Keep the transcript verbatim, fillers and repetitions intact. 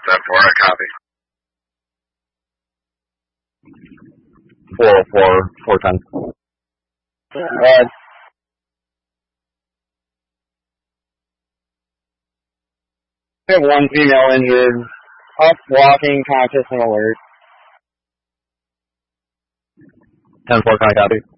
ten four, I copy. four oh four, four ten. Uh, I have one female injured. Up, walking, conscious, and alert. ten four, can I copy?